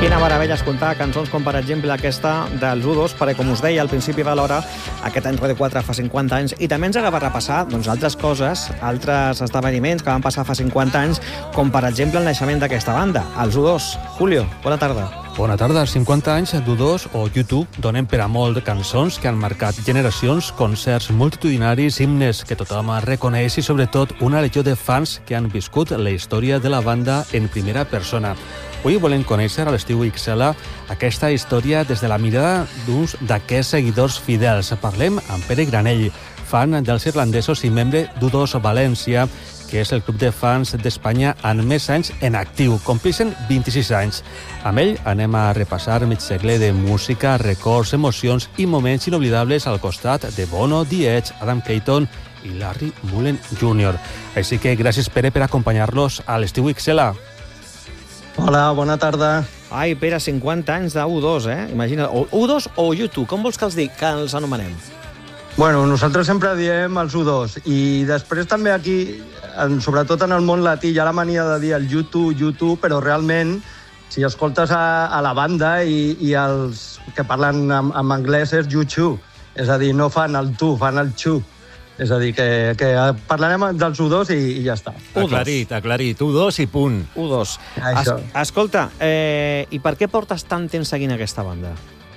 Quina meravella escoltar cançons com, per exemple, aquesta dels U2, perquè, com us deia al principi de l'hora, aquest any Radio 4 fa 50 anys, i també ens agrada repassar altres coses, altres esdeveniments que van passar fa 50 anys, com, per exemple, el naixement d'aquesta banda, els U2. Julio, bona tarda. Bona tarda. 50 anys d'U2 o YouTube donen per a molt cançons que han marcat generacions, concerts multitudinaris, himnes que tothom reconeix i, sobretot, una legió de fans que han viscut la història de la banda en primera persona. Avui volem conèixer a l'Estiu XL aquesta història des de la mirada d'uns d'aquests seguidors fidels. Parlem amb Pere Granell, fan dels irlandesos i membre d'U2 València, que és el club de fans d'Espanya amb més anys en actiu. Complixen 26 anys. Amb ell anem a repassar mig segle de música, records, emocions i moments inoblidables al costat de Bono, The Edge, Adam Clayton i Larry Mullen Jr. Així que gràcies, Pere, per acompanyar-los a l'Estiu XL. Hola, bona tarda. Ai, Pere, 50 anys d'U2, Imagina, U2 o YouTube, com vols que els anomenem? Bueno, nosaltres sempre diem els U2 i després també aquí, sobretot en el món latí, hi ha la mania de dir el YouTube, però realment, si escoltes a la banda i els que parlen en anglès és YouTube, és a dir, no fan el tu, fan el xu. És a dir, que parlarem dels U2 i ja està. Aclarit, U2 i punt. U2. Escolta, i per què portes tant temps seguint aquesta banda?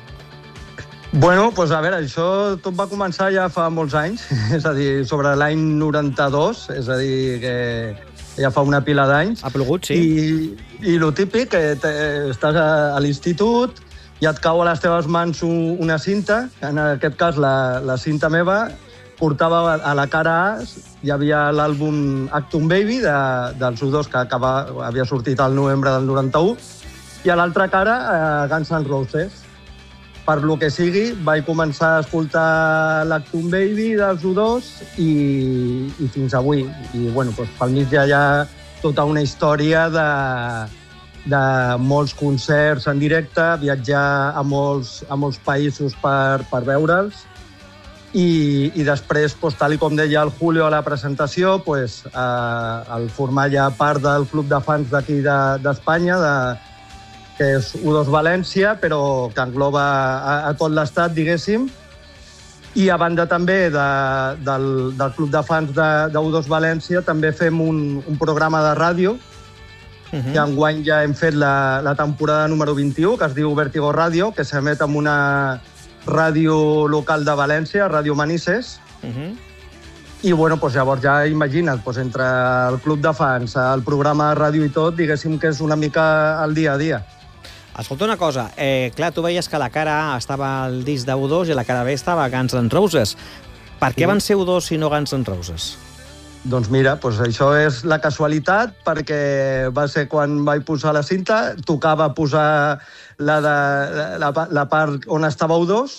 Bueno, doncs a veure, això tot va començar ja fa molts anys, és a dir, sobre l'any 92, és a dir, que ja fa una pila d'anys. Ha plogut, sí. I lo típic, que estàs a l'institut i et cau a les teves mans una cinta, en aquest cas la cinta meva, portava a la cara A, hi havia l'àlbum Achtung Baby dels U2 que havia sortit al novembre del 91 i a l'altra cara Guns N' Roses. Per lo que sigui, vaig començar a escoltar l'Achtung Baby dels U2 i fins avui. I bueno, doncs, pel mig hi ha tota una història de molts concerts en directe, viatjar a molts països per veure'ls. I després, tal com deia el Julio a la presentació, el formar ja part del club de fans d'aquí d'Espanya, que és U2 València, però que engloba a tot l'estat, diguéssim. I a banda també del club de fans d'U2 València, també fem un programa de ràdio, que enguany ja hem fet la temporada número 21, que es diu Vértigo Ràdio, que s'emet amb una ràdio local de València, Ràdio Manises. I bueno, llavors ja imagina't, entre el club de fans, el programa de ràdio i tot, diguéssim que és una mica el dia a dia. Escolta una cosa, clar, tu veies que la cara A estava al disc d'U2 i la cara B estava Guns N' Roses. Per què van ser U2 i no Guns N' Roses? Doncs mira, això és la casualitat, perquè va ser quan vaig posar la cinta, tocava posar la part on estava U2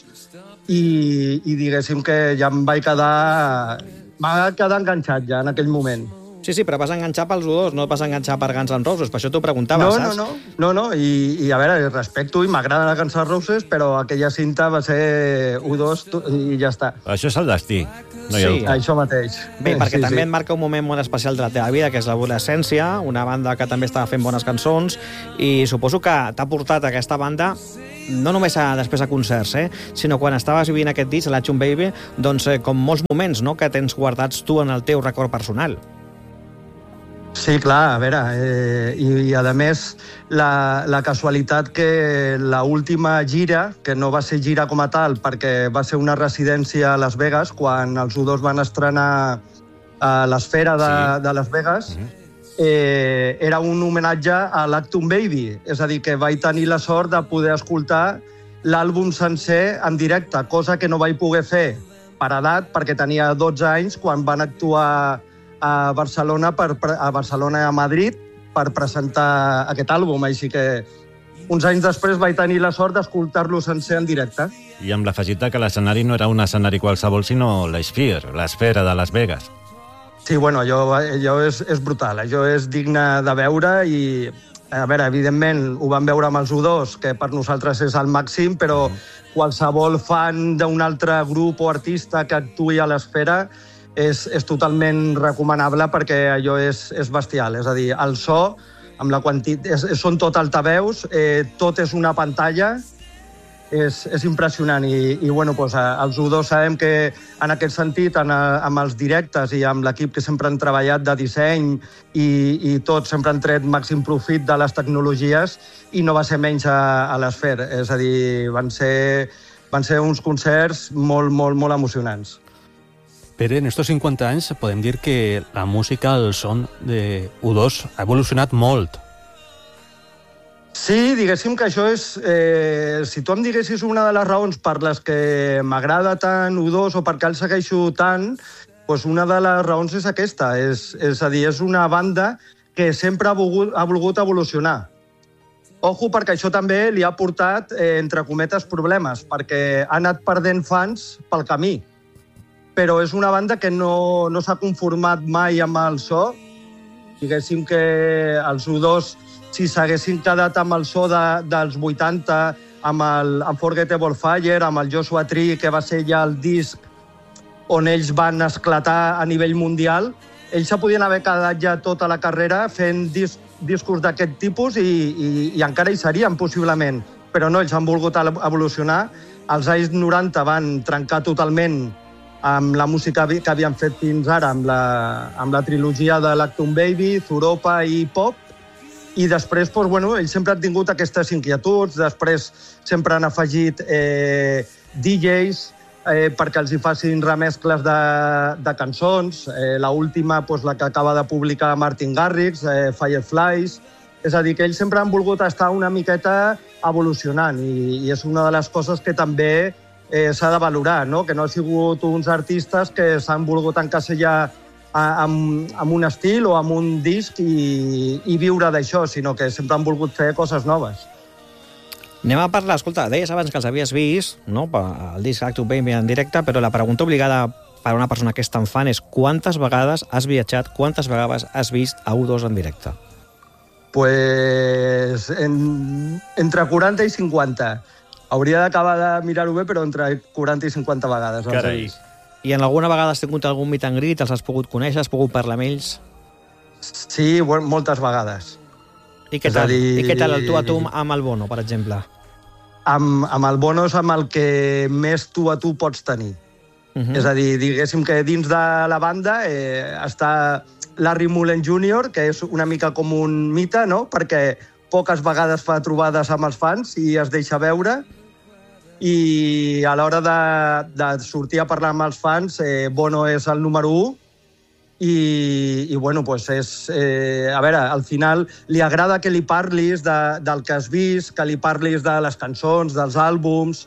i diguéssim que ja em vaig quedar... M'ha quedat enganxat ja en aquell moment. Sí, però vas enganxar pels U2, no vas enganxar per Guns N' Roses, per això t'ho preguntava, saps? No, i a veure, respecto i m'agrada Guns N' Roses, però aquella cinta va ser U2 i ja està. Això és el destí. No sí, això mateix. Bé, perquè també et marca un moment molt especial de la teva vida, que és l'adolescència, una banda que també estava fent bones cançons, i suposo que t'ha portat aquesta banda no només després a concerts, sinó quan estaves vivint aquest disc, l'Achtung Baby, doncs com molts moments que tens guardats tu en el teu record personal. Sí, clar, a veure, i a més la casualitat que l'última gira, que no va ser gira com a tal, perquè va ser una residència a Las Vegas, quan els U2 van estrenar a l'Esfera de Las Vegas, era un homenatge a l'Achtung Baby, és a dir, que vaig tenir la sort de poder escoltar l'àlbum sencer en directe, cosa que no vaig poder fer per edat, perquè tenia 12 anys quan van actuar a Barcelona i a Madrid per presentar aquest àlbum, així que uns anys després vaig tenir la sort d'escoltar-lo sencer en directe. I amb l'afegit que l'escenari no era un escenari qualsevol, sinó l'Esfera de Las Vegas. Sí, bueno, allò és brutal, allò és digne de veure i, a veure, evidentment ho vam veure amb els U2, que per nosaltres és el màxim, però qualsevol fan d'un altre grup o artista que actuï a l'Esfera és totalment recomanable perquè allò és bestial. És a dir, el so amb la són tot altaveus, tot és una pantalla, és impressionant. I bueno, doncs, els U2 sabem que en aquest sentit, amb els directes i amb l'equip que sempre han treballat de disseny i tots sempre han tret màxim profit de les tecnologies, i no va ser menys a l'Sphere. És a dir, van ser uns concerts molt, molt, molt emocionants. Pere, en estos 50 anys podem dir que la música, el son de U2 ha evolucionat molt. Sí, diguéssim que això és... si tu em diguessis una de les raons per les que m'agrada tant U2 o per què el segueixo tant, doncs una de les raons és aquesta. És a dir, és una banda que sempre ha volgut evolucionar. Ojo, perquè això també li ha portat, entre cometes, problemes, perquè ha anat perdent fans pel camí. Però és una banda que no s'ha conformat mai amb el so. Diguéssim que els U2, si s'haguessin quedat amb el so dels 80, amb el Unforgettable Fire, amb el Joshua Tree, que va ser ja el disc on ells van esclatar a nivell mundial, ells se podien haver quedat ja tota la carrera fent discos d'aquest tipus i encara hi serien, possiblement. Però no, ells han volgut evolucionar. Els anys 90 van trencar totalment amb la música que havien fet fins ara, amb la trilogia de l'Actum Baby, Zuropa i Pop, i després, doncs, bueno, ells sempre han tingut aquestes inquietuds, després sempre han afegit DJs perquè els hi facin remescles de cançons, l'última, doncs, la que acaba de publicar Martin Garrix, Fireflies, és a dir, que ells sempre han volgut estar una miqueta evolucionant i és una de les coses que també s'ha de valorar, no? Que no ha sigut uns artistes que s'han volgut encasellar amb un estil o amb un disc i viure d'això, sinó que sempre han volgut fer coses noves. Anem a parlar, escolta, deies abans que els havies vist, no?, el disc Actum Baby en directe, però la pregunta obligada per a una persona que és tan fan és quantes vegades has viatjat, quantes vegades has vist a U2 en directe? Pues entre 40 i 50. Hauria d'acabar de mirar-ho bé, però entre 40 i 50 vegades. Carai. I en alguna vegada has tingut algun meet and greet, els has pogut conèixer, has pogut parlar amb ells? Sí, moltes vegades. I què tal? I què tal el tu a tu amb el Bono, per exemple? Amb el Bono és amb el que més tu a tu pots tenir. És a dir, diguéssim que dins de la banda està Larry Mullen Jr., que és una mica com un mite, no?, perquè poques vegades fa trobades amb els fans i es deixa veure. I a l'hora de sortir a parlar amb els fans, Bono és el número 1 i bueno, doncs és... a veure, al final li agrada que li parlis del que has vist, que li parlis de les cançons, dels àlbums.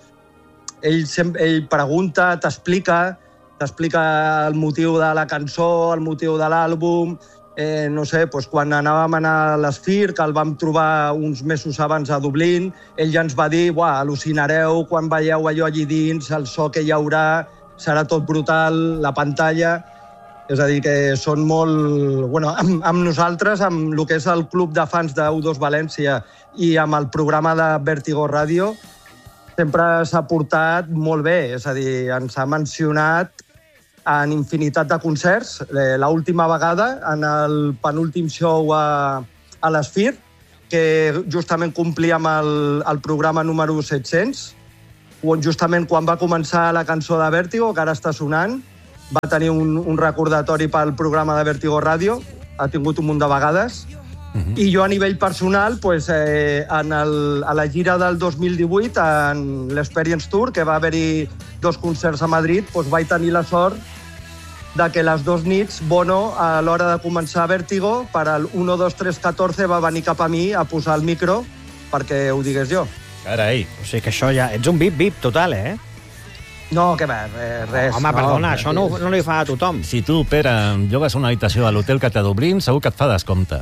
Ell pregunta, t'explica el motiu de la cançó, el motiu de l'àlbum. No sé, doncs quan anàvem a anar a l'Sphere, que el vam trobar uns mesos abans a Dublín, ell ja ens va dir, al·lucinareu quan veieu allò allí dins, el so que hi haurà, serà tot brutal, la pantalla... És a dir, que són molt... Bueno, amb nosaltres, amb el que és el club de fans de U2 València i amb el programa de Vértigo Ràdio, sempre s'ha portat molt bé. És a dir, ens ha mencionat en infinitat de concerts. L'última vegada, en el penúltim show a l'Sphere, que justament complia amb el programa número 700, on justament quan va començar la cançó de Vértigo, que ara està sonant, va tenir un recordatori pel programa de Vértigo Ràdio, ha tingut un munt de vegades, i jo a nivell personal, a la gira del 2018, en l'Experience Tour, que va haver-hi 2 concerts a Madrid, vaig tenir la sort de que les 2 nits Bono, a l'hora de començar Vértigo, per al 1, 2, 3, 14, va venir cap a mi a posar el micro perquè ho digués jo. Carai. O sigui que això ja... Ets un VIP total, eh? No, què va, res. Home, perdona, això no li fa a tothom. Si tu, Pere, llogues una habitació a l'hotel que té a Dublín, segur que et fa descompte.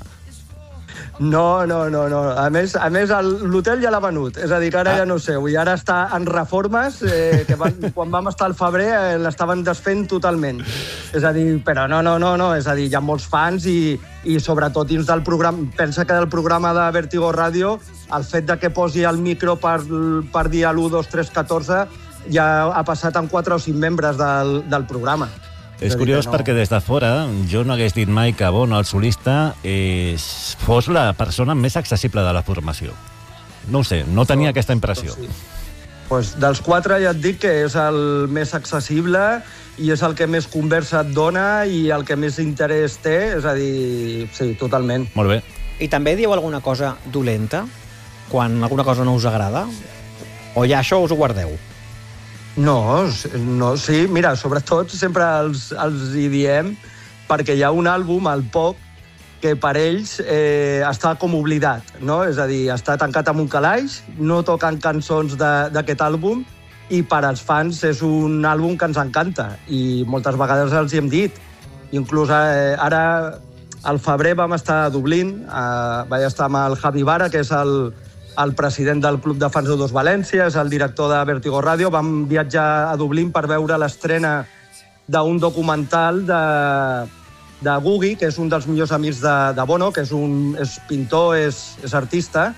No. A més, l'hotel ja l'ha venut. És a dir, que ara ja no ho sé. I ara està en reformes, que quan vam estar al febrer l'estaven desfent totalment. És a dir, però no. És a dir, hi ha molts fans i sobretot dins del programa... Pensa que del programa de Vértigo Ràdio, el fet de que posi el micro per dir l'1, 2, 3, 14 ja ha passat amb 4 o 5 membres del programa. És curiós perquè des de fora jo no hagués dit mai que Bono, el solista, fos la persona més accessible de la formació. No ho sé, no tenia aquesta impressió. Pues dels 4 ja et dic que és el més accessible i és el que més conversa et dona i el que més interès té, és a dir, sí, totalment. Molt bé. I també diu alguna cosa dolenta quan alguna cosa no us agrada? O ja això us ho guardeu? No, sí, mira, sobretot sempre els hi diem perquè hi ha un àlbum, el Pop, que per ells està com oblidat, no? És a dir, està tancat en un calaix, no toquen cançons d'aquest àlbum i per als fans és un àlbum que ens encanta i moltes vegades els hi hem dit. Inclús ara, al febrer, vam estar a Dublín, vaig estar amb el Javi Vara, que és el president del Club de Fans d'U2 València, és el director de Vértigo Radio. Vam viatjar a Dublín per veure l'estrena d'un documental de Gugi, que és un dels millors amics de Bono, que és pintor, és artista,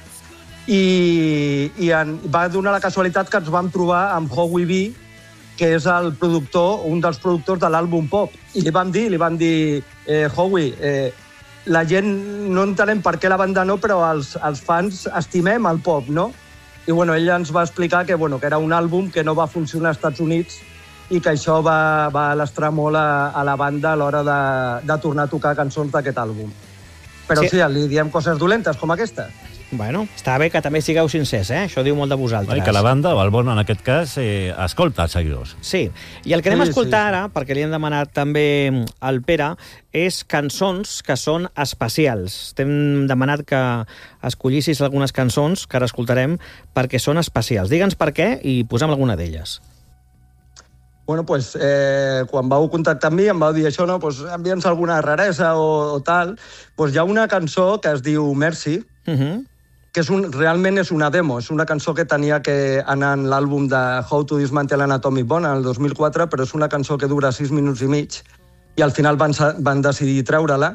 i va donar la casualitat que ens vam trobar amb Howie B, que és el productor, un dels productors de l'àlbum Pop. I li vam dir, Howie, la gent no entenem per què la banda no, però els fans estimem el pop, no? I bueno, ell ens va explicar que era un àlbum que no va funcionar als Estats Units i que això va lastrar molt a la banda a l'hora de tornar a tocar cançons d'aquest àlbum. Però sí, li diem coses dolentes com aquesta. Bueno, està bé que també sigueu sincers, Això diu molt de vosaltres. I que la banda, o el Bono en aquest cas, escolta els seguidors. Sí, i el que anem a escoltar ara, perquè li hem demanat també al Pere, és cançons que són especials. T'hem demanat que escollissis algunes cançons que ara escoltarem perquè són especials. Digue'ns per què i posem alguna d'elles. Bueno, pues, quan vau contactar amb mi, em vau dir això, no? Pues, envia'ns alguna raresa o tal. Pues hi ha una cançó que es diu Mercy, que realment és una demo, és una cançó que tenia que anar en l'àlbum de How to Dismantle an Atomic Bomb en el 2004, però és una cançó que dura 6 minuts i mig i al final van decidir treure-la.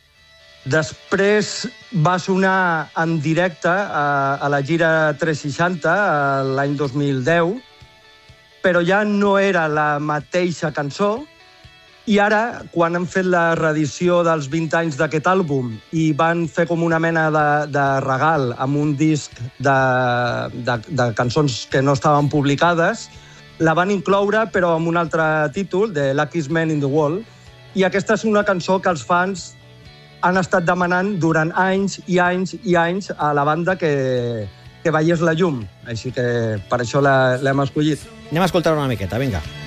Després va sonar en directe a la gira 360 l'any 2010, però ja no era la mateixa cançó. I ara, quan han fet la reedició dels 20 anys d'aquest àlbum i van fer com una mena de regal amb un disc de cançons que no estaven publicades, la van incloure, però amb un altre títol, de Luckiest Man in the World, i aquesta és una cançó que els fans han estat demanant durant anys i anys i anys a la banda que veiés la llum. Així que per això l'hem escollit. Anem a escoltar una miqueta, vinga.